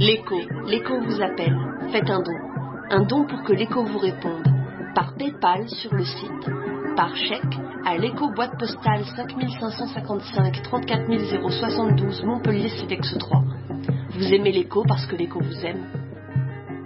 L'écho vous appelle. Faites un don. Un don pour que l'écho vous réponde. Par PayPal sur le site, par chèque à l'écho boîte postale 5555 34 072 Montpellier Cedex 3. Vous aimez l'écho parce que l'écho vous aime.